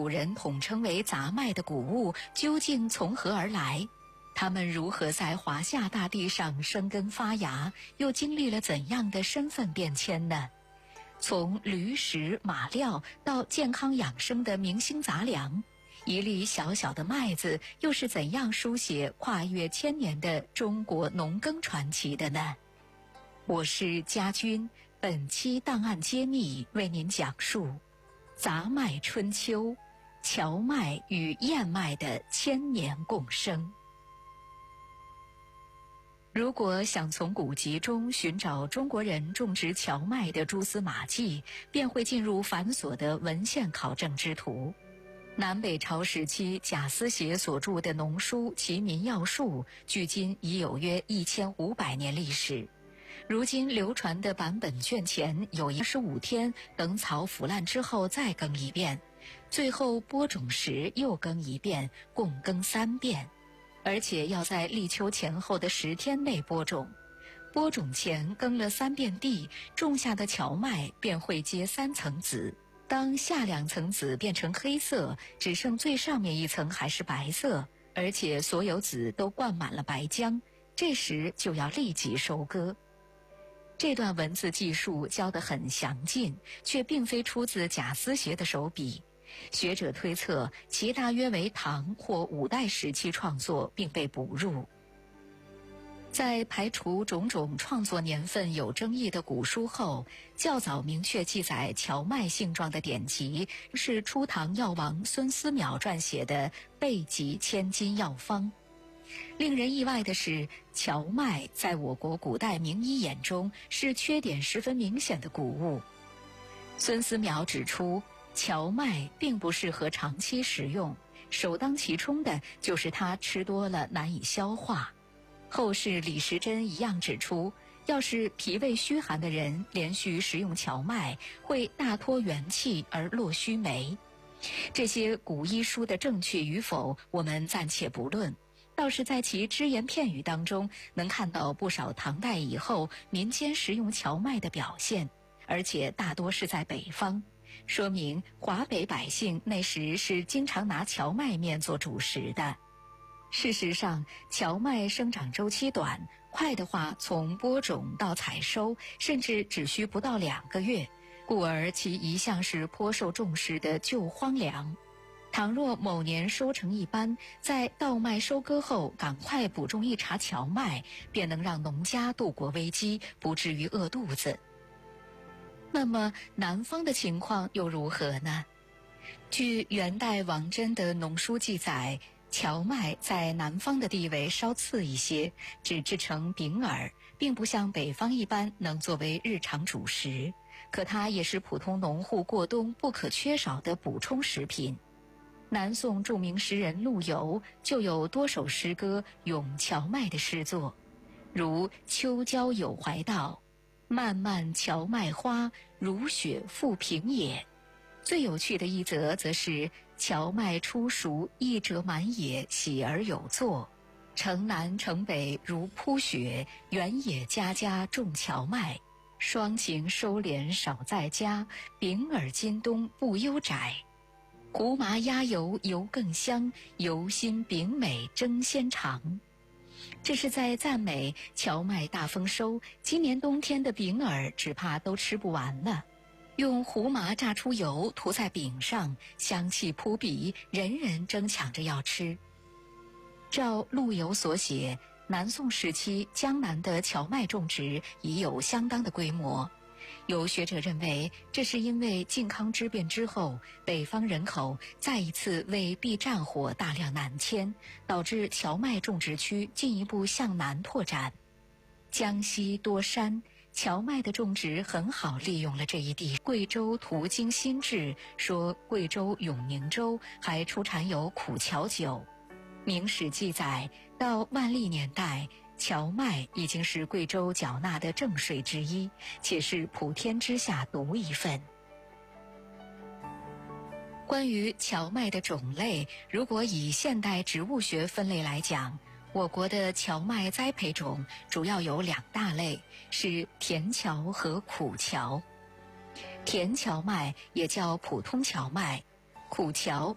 古人统称为杂麦的谷物究竟从何而来？它们如何在华夏大地上生根发芽，又经历了怎样的身份变迁呢？从驴食马料到健康养生的明星杂粮，一粒小小的麦子又是怎样书写跨越千年的中国农耕传奇的呢？我是家军，本期档案揭秘为您讲述杂麦春秋，荞麦与燕麦的千年共生。如果想从古籍中寻找中国人种植荞麦的蛛丝马迹，便会进入繁琐的文献考证之途。南北朝时期贾思勰所著的农书《齐民要术》，距今已有约1500年历史。如今流传的版本卷前有25天等草腐烂之后再更一遍，最后播种时又更一遍，共更3遍。而且要在立秋前后的10天内播种，播种前耕了3遍地，种下的荞麦便会结3层籽。当下2层籽变成黑色，只剩最上面1层还是白色，而且所有籽都灌满了白浆，这时就要立即收割。这段文字记述教得很详尽，却并非出自贾思勰的手笔。学者推测其大约为唐或5代时期创作，并被补入。在排除种种创作年份有争议的古书后，较早明确记载荞麦性状的典籍是初唐药王孙思邈撰写的《备急千金药方》。令人意外的是，荞麦在我国古代名医眼中是缺点十分明显的谷物。孙思邈指出，荞麦并不适合长期食用，首当其冲的就是它吃多了难以消化。后世李时珍一样指出，要是脾胃虚寒的人连续食用荞麦，会大脱元气而落须眉。这些古医书的正确与否，我们暂且不论，倒是在其只言片语当中，能看到不少唐代以后民间食用荞麦的表现，而且大多是在北方。说明华北百姓那时是经常拿荞麦面做主食的。事实上，荞麦生长周期短，快的话从播种到采收甚至只需不到2个月，故而其一向是颇受重视的旧荒粮。倘若某年收成一般，在稻麦收割后赶快补种一茬荞麦，便能让农家度过危机，不至于饿肚子。那么南方的情况又如何呢？据元代王真的农书记载，荞麦在南方的地位稍次一些，只制成饼饵，并不像北方一般能作为日常主食，可它也是普通农户过冬不可缺少的补充食品。南宋著名诗人陆游就有多首诗歌咏荞麦的诗作，如《秋郊有怀道》，漫漫荞麦花，如雪覆平野。最有趣的一则则是荞麦初熟，一折满野，喜而有作。城南城北如铺雪，原野家家种荞麦。霜晴收敛少在家，饼饵今冬不忧窄。胡麻鸭油油更香，油心饼美争先尝。这是在赞美荞麦大丰收，今年冬天的饼饵只怕都吃不完了。用胡麻榨出油涂在饼上，香气扑鼻，人人争抢着要吃。照陆游所写，南宋时期江南的荞麦种植已有相当的规模。有学者认为，这是因为靖康之变之后，北方人口再一次为避战火大量南迁，导致荞麦种植区进一步向南拓展。江西多山，荞麦的种植很好利用了这一地。贵州途经新志说，贵州永宁州还出产有苦荞酒。明史记载，到万历年代，荞麦已经是贵州缴纳的正税之一，且是普天之下独一份。关于荞麦的种类，如果以现代植物学分类来讲，我国的荞麦栽培种主要有2大类，是甜荞和苦荞。甜荞麦也叫普通荞麦，苦荞